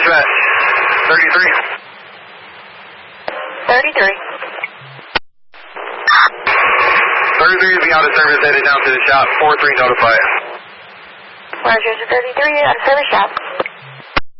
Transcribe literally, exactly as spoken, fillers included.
dispatch. thirty-three. thirty-three. thirty-three will be out of service, headed down to the shop. four three notify. Roger, thirty-three, out of service shop.